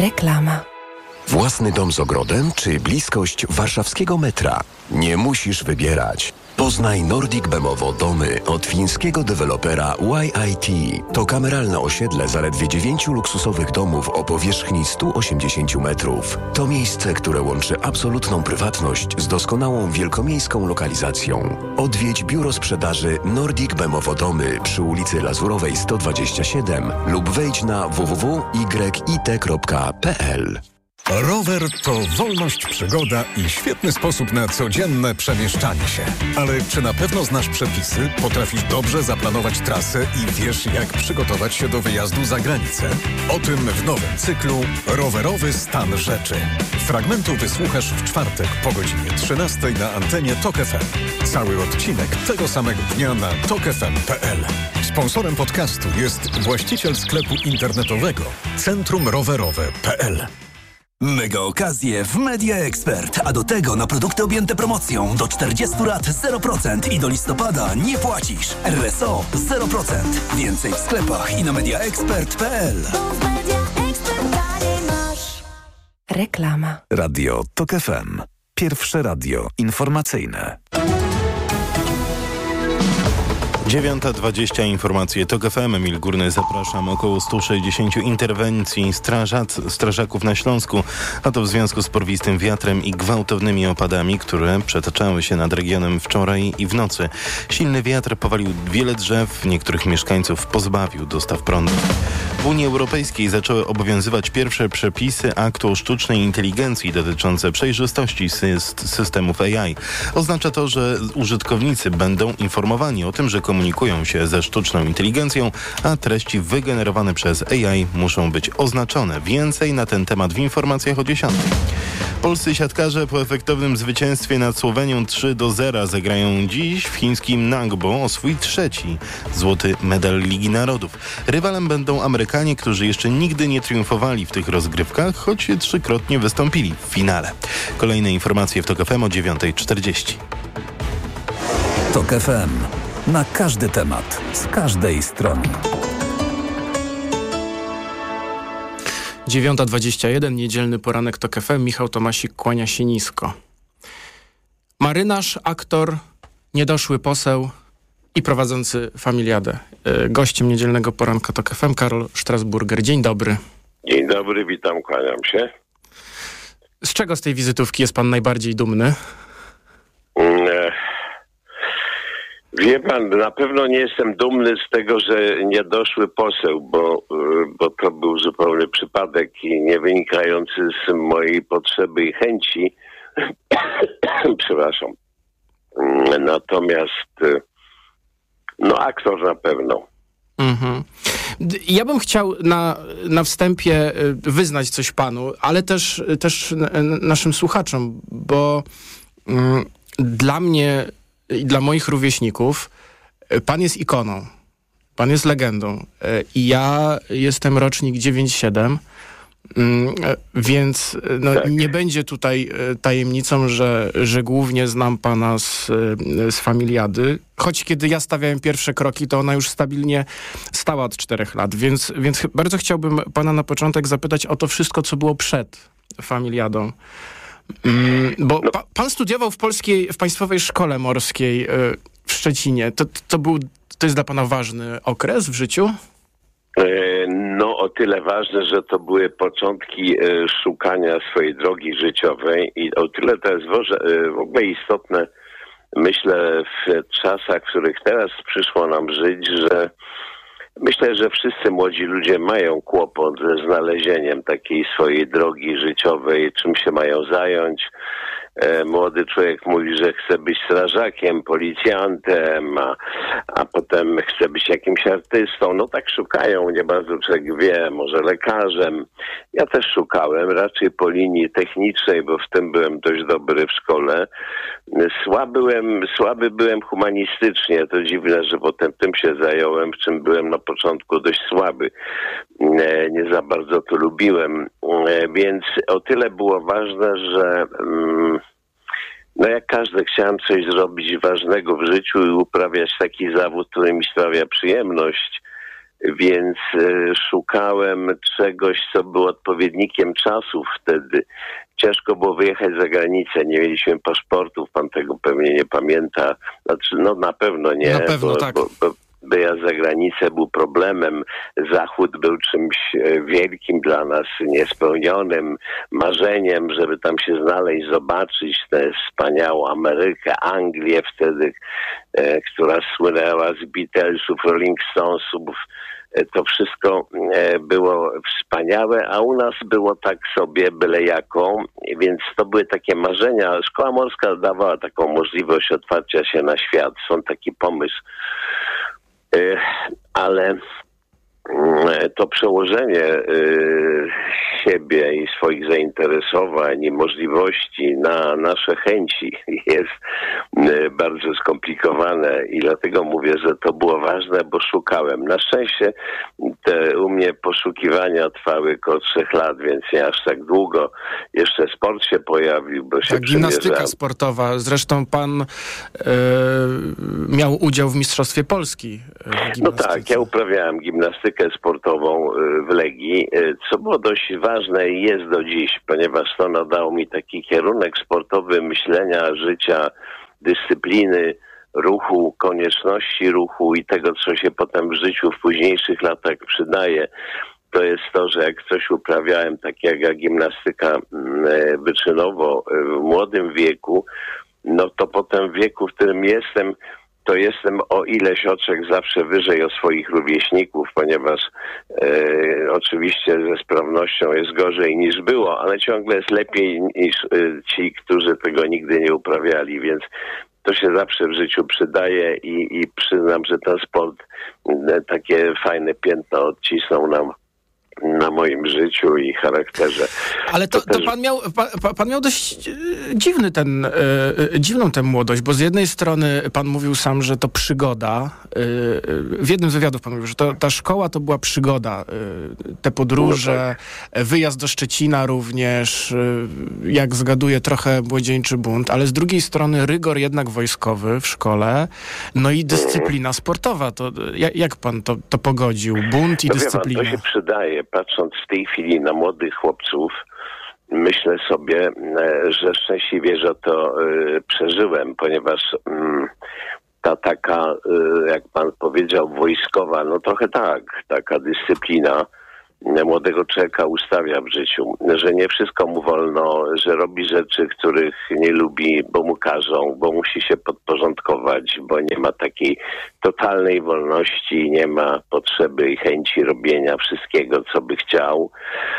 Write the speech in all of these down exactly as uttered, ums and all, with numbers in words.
Reklama. Własny dom z ogrodem czy bliskość warszawskiego metra? Nie musisz wybierać. Poznaj Nordic Bemowo domy od fińskiego dewelopera Y I T. To kameralne osiedle zaledwie dziewięciu luksusowych domów o powierzchni sto osiemdziesiąt metrów. To miejsce, które łączy absolutną prywatność z doskonałą wielkomiejską lokalizacją. Odwiedź biuro sprzedaży Nordic Bemowo domy przy ulicy Lazurowej sto dwadzieścia siedem lub wejdź na w w w kropka y i t kropka p l. Rower to wolność, przygoda i świetny sposób na codzienne przemieszczanie się. Ale czy na pewno znasz przepisy, potrafisz dobrze zaplanować trasę i wiesz, jak przygotować się do wyjazdu za granicę? O tym w nowym cyklu Rowerowy stan rzeczy. Fragmentu wysłuchasz w czwartek po godzinie trzynastej na antenie Tok F M. Cały odcinek tego samego dnia na tok f m kropka p l. Sponsorem podcastu jest właściciel sklepu internetowego Centrum Rowerowe kropka p l. Mega okazje w Media Expert, a do tego na produkty objęte promocją do czterdziestu lat zero procent i do listopada nie płacisz. R S O zero procent. Więcej w sklepach i na media expert kropka p l. Reklama. Radio Tok F M. Pierwsze radio informacyjne. dziewiąta dwadzieścia, informacje Tok F M. Emil Górny, zapraszam. Około sto sześćdziesiąt interwencji strażac, strażaków na Śląsku, a to w związku z porwistym wiatrem i gwałtownymi opadami, które przetaczały się nad regionem wczoraj i w nocy. Silny wiatr powalił wiele drzew, niektórych mieszkańców pozbawił dostaw prądu. W Unii Europejskiej zaczęły obowiązywać pierwsze przepisy aktu o sztucznej inteligencji dotyczące przejrzystości systemów A I. Oznacza to, że użytkownicy będą informowani o tym, że komunikują się ze sztuczną inteligencją, a treści wygenerowane przez A I muszą być oznaczone. Więcej na ten temat w informacjach o dziesiątej. Polscy siatkarze po efektownym zwycięstwie nad Słowenią trzy do zera zagrają dziś w chińskim Ningbo o swój trzeci złoty medal Ligi Narodów. Rywalem będą Amerykanie, którzy jeszcze nigdy nie triumfowali w tych rozgrywkach, choć trzykrotnie wystąpili w finale. Kolejne informacje w Tok F M o dziewiąta czterdzieści. Tok F M. Na każdy temat, z każdej strony. dziewiąta dwadzieścia jeden, niedzielny poranek Tok F M. Michał Tomasik kłania się nisko. Marynarz, aktor, niedoszły poseł i prowadzący Familiadę. Gościem niedzielnego poranka Tok F M Karol Strasburger. Dzień dobry. Dzień dobry, witam, kłaniam się. Z czego z tej wizytówki jest pan najbardziej dumny? Mm, Wie pan, na pewno nie jestem dumny z tego, że nie doszły poseł, bo, bo to był zupełny przypadek i nie wynikający z mojej potrzeby i chęci. Przepraszam. Natomiast no aktor na pewno. Mhm. Ja bym chciał na, na wstępie wyznać coś panu, ale też, też naszym słuchaczom, bo mm, dla mnie i dla moich rówieśników pan jest ikoną, pan jest legendą i ja jestem rocznik dziewięćdziesiąt siedem, więc no, tak. Nie będzie tutaj tajemnicą, że, że głównie znam pana z, z Familiady, choć kiedy ja stawiałem pierwsze kroki, to ona już stabilnie stała od czterech lat, więc, więc bardzo chciałbym pana na początek zapytać o to wszystko, co było przed Familiadą. Mm, bo pa, pan studiował w polskiej, w Państwowej Szkole Morskiej y, w Szczecinie. To, to, był, to jest dla pana ważny okres w życiu? No o tyle ważne, że to były początki szukania swojej drogi życiowej i o tyle to jest w ogóle istotne, myślę, w czasach, w których teraz przyszło nam żyć, że myślę, że wszyscy młodzi ludzie mają kłopot ze znalezieniem takiej swojej drogi życiowej, czym się mają zająć. E, młody człowiek mówi, że chce być strażakiem, policjantem, a, a potem chce być jakimś artystą. No tak szukają, nie bardzo człowiek wie, może lekarzem. Ja też szukałem, raczej po linii technicznej, bo w tym byłem dość dobry w szkole. Słaby byłem, słaby byłem humanistycznie, to dziwne, że potem tym się zająłem, w czym byłem na początku dość słaby. E, nie za bardzo to lubiłem, e, więc o tyle było ważne, że mm, no jak każdy chciałem coś zrobić ważnego w życiu i uprawiać taki zawód, który mi sprawia przyjemność. więc szukałem czegoś, co było odpowiednikiem czasów wtedy. Ciężko było wyjechać za granicę, nie mieliśmy paszportów, pan tego pewnie nie pamięta. Znaczy, no na pewno nie, na pewno, bo, tak. bo, bo wyjazd za granicę był problemem. Zachód był czymś wielkim dla nas, niespełnionym marzeniem, żeby tam się znaleźć, zobaczyć tę wspaniałą Amerykę, Anglię wtedy, e, która słynęła z Beatlesów, Rolling Stonesów. To wszystko było wspaniałe, a u nas było tak sobie byle jaką, więc to były takie marzenia. Szkoła Morska dawała taką możliwość otwarcia się na świat, są taki pomysł, ale to przełożenie siebie i swoich zainteresowań i możliwości na nasze chęci jest bardzo skomplikowane i dlatego mówię, że to było ważne, bo szukałem. Na szczęście te u mnie poszukiwania trwały około trzech lat, więc nie aż tak długo. Jeszcze sport się pojawił, bo się tak, gimnastyka przemierzałem. sportowa. Zresztą pan e, miał udział w Mistrzostwie Polski w No tak, ja uprawiałem gimnastykę sportową w Legii, co było dość ważne i jest do dziś, ponieważ to nadało mi taki kierunek sportowy myślenia, życia, dyscypliny, ruchu, konieczności ruchu i tego, co się potem w życiu w późniejszych latach przydaje. To jest to, że jak coś uprawiałem, tak jak gimnastyka wyczynowo w młodym wieku, no to potem w wieku, w którym jestem, to jestem o ileś oczek zawsze wyżej od swoich rówieśników, ponieważ e, oczywiście ze sprawnością jest gorzej niż było, ale ciągle jest lepiej niż e, ci, którzy tego nigdy nie uprawiali, więc to się zawsze w życiu przydaje i, i przyznam, że ten sport e, takie fajne piętno odcisnął nam na moim życiu i charakterze. Ale to, to, to też... pan, miał, pan, pan miał dość dziwny ten, e, dziwną tę młodość, bo z jednej strony pan mówił sam, że to przygoda. E, w jednym z wywiadów pan mówił, że to, ta szkoła to była przygoda. E, te podróże, no tak. Wyjazd do Szczecina również, e, jak zgaduję, trochę młodzieńczy bunt, ale z drugiej strony rygor jednak wojskowy w szkole, no i dyscyplina mm. sportowa. To, jak, jak pan to, to pogodził? Bunt i no dyscyplina. Pan, to się przydaje. Patrząc w tej chwili na młodych chłopców, myślę sobie, że szczęśliwie, że to przeżyłem, ponieważ ta taka, jak pan powiedział, wojskowa, no trochę tak, taka dyscyplina młodego człowieka ustawia w życiu, że nie wszystko mu wolno, że robi rzeczy, których nie lubi, bo mu każą, bo musi się podporządkować, bo nie ma takiej totalnej wolności, nie ma potrzeby i chęci robienia wszystkiego, co by chciał.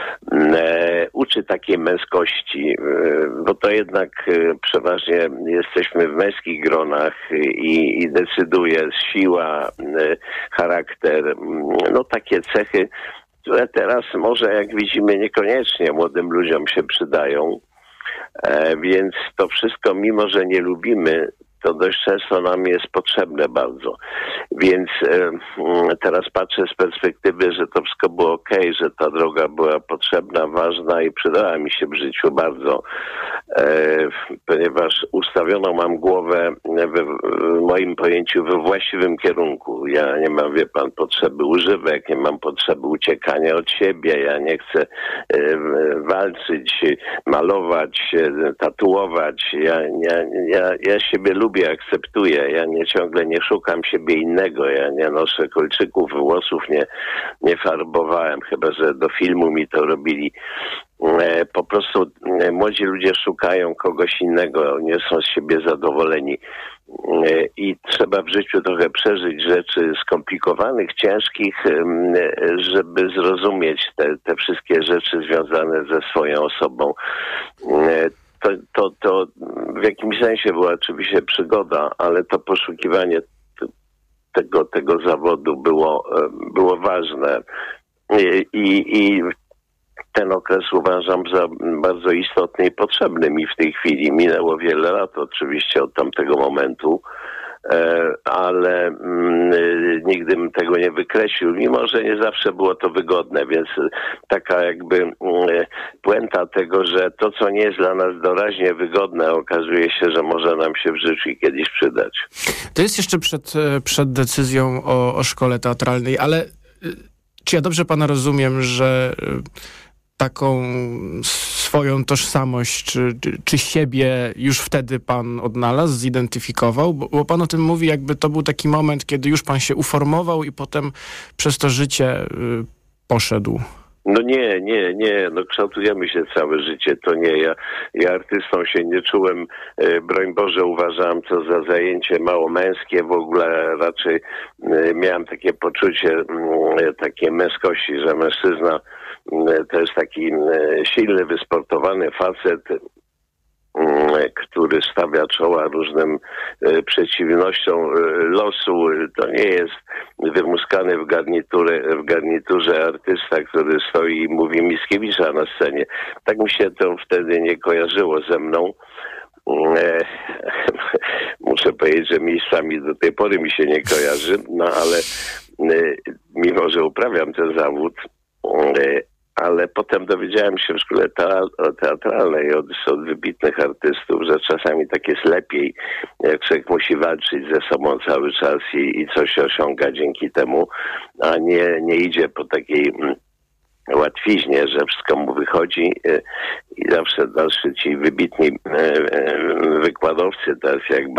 E, uczy takiej męskości, e, bo to jednak e, przeważnie jesteśmy w męskich gronach i, i decyduje siła, e, charakter, no takie cechy, które teraz może, jak widzimy, niekoniecznie młodym ludziom się przydają. E, więc to wszystko, mimo że nie lubimy, to dość często nam jest potrzebne bardzo. Więc e, teraz patrzę z perspektywy, że to wszystko było okej, że ta droga była potrzebna, ważna i przydała mi się w życiu bardzo, e, ponieważ ustawioną mam głowę we, w moim pojęciu we właściwym kierunku. Ja nie mam, wie pan, potrzeby używek, nie mam potrzeby uciekania od siebie, ja nie chcę e, walczyć, malować, tatuować. Ja, ja, ja, ja siebie lubię, akceptuję. Ja nie ciągle nie szukam siebie innego. Ja nie noszę kolczyków, włosów nie, nie farbowałem, chyba że do filmu mi to robili. E, po prostu e, młodzi ludzie szukają kogoś innego, nie są z siebie zadowoleni. E, I trzeba w życiu trochę przeżyć rzeczy skomplikowanych, ciężkich, e, żeby zrozumieć te, te wszystkie rzeczy związane ze swoją osobą. E, To, to, to w jakimś sensie była oczywiście przygoda, ale to poszukiwanie t- tego, tego zawodu było, było ważne. I, i, i ten okres uważam za bardzo istotny i potrzebny mi w tej chwili. Minęło wiele lat oczywiście od tamtego momentu, ale nigdy bym tego nie wykreślił, mimo że nie zawsze było to wygodne, więc taka jakby puenta tego, że to, co nie jest dla nas doraźnie wygodne, okazuje się, że może nam się w życiu kiedyś przydać. To jest jeszcze przed, przed decyzją o, o szkole teatralnej, ale czy ja dobrze pana rozumiem, że taką swoją tożsamość, czy, czy, czy siebie już wtedy pan odnalazł, zidentyfikował? Bo, bo pan o tym mówi, jakby to był taki moment, kiedy już pan się uformował i potem przez to życie y, poszedł. No nie, nie, nie, no kształtujemy się całe życie, to nie, ja, ja artystą się nie czułem, e, broń Boże, uważałem to za zajęcie mało męskie, w ogóle raczej e, miałem takie poczucie e, takiej męskości, że mężczyzna e, to jest taki e, silny, wysportowany facet, który stawia czoła różnym e, przeciwnościom e, losu. To nie jest wymuskany w, garniturę, w garniturze artysta, który stoi i mówi Mickiewicza na scenie. Tak mi się to wtedy nie kojarzyło ze mną. E, muszę powiedzieć, że miejscami do tej pory mi się nie kojarzy, no ale e, mimo, że uprawiam ten zawód, e, ale potem dowiedziałem się w szkole teatralnej od, od wybitnych artystów, że czasami tak jest lepiej, jak człowiek musi walczyć ze sobą cały czas i, i coś osiąga dzięki temu, a nie, nie idzie po takiej łatwiźnie, że wszystko mu wychodzi i zawsze dalszy ci wybitni wykładowcy, teraz jak